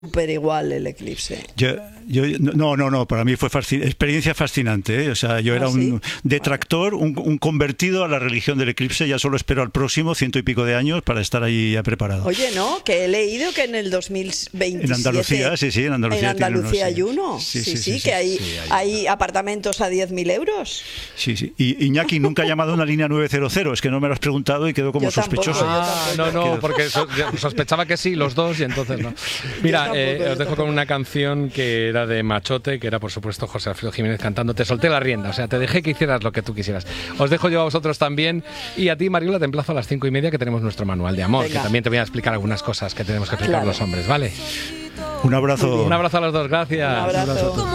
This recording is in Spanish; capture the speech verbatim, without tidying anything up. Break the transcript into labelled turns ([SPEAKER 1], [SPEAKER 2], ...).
[SPEAKER 1] súper igual el eclipse.
[SPEAKER 2] Yo, yo, no, no, no, para mí fue fascin- experiencia fascinante, ¿eh? O sea, yo
[SPEAKER 1] ¿Ah,
[SPEAKER 2] era
[SPEAKER 1] sí?
[SPEAKER 2] un detractor, un, un convertido a la religión del eclipse, ya solo espero al próximo, ciento y pico de años, para estar ahí ya preparado.
[SPEAKER 1] Oye, no, que he leído que en el dos mil veintisiete...
[SPEAKER 2] En Andalucía, sí, sí, en Andalucía.
[SPEAKER 1] En Andalucía hay
[SPEAKER 2] unos,
[SPEAKER 1] uno.
[SPEAKER 2] sí,
[SPEAKER 1] Sí, sí,
[SPEAKER 2] sí, sí,
[SPEAKER 1] que
[SPEAKER 2] sí,
[SPEAKER 1] hay,
[SPEAKER 2] sí, hay,
[SPEAKER 1] hay apartamentos a diez mil euros.
[SPEAKER 2] Sí, sí. Y Iñaki nunca ha llamado a una línea nueve cero cero, es que no me lo has preguntado y quedó como
[SPEAKER 1] Yo tampoco,
[SPEAKER 2] sospechoso.
[SPEAKER 1] yo
[SPEAKER 3] Ah, no, no, porque so- sospechaba que sí, los dos, y entonces no. Mira,
[SPEAKER 1] tampoco,
[SPEAKER 3] eh,
[SPEAKER 1] yo
[SPEAKER 3] os dejo
[SPEAKER 1] tampoco.
[SPEAKER 3] con una canción que era de Machote, que era por supuesto José Alfredo Jiménez cantando Te solté la rienda, o sea, te dejé que hicieras lo que tú quisieras. Os dejo yo a vosotros también, y a ti, Mariola, te emplazo a las cinco y media, que tenemos nuestro manual de amor,
[SPEAKER 1] Venga.
[SPEAKER 3] que también te voy a explicar algunas cosas que tenemos que explicar
[SPEAKER 1] Claro.
[SPEAKER 3] los hombres, ¿vale?
[SPEAKER 2] Un abrazo.
[SPEAKER 3] Un abrazo a los dos, gracias.
[SPEAKER 1] Un abrazo.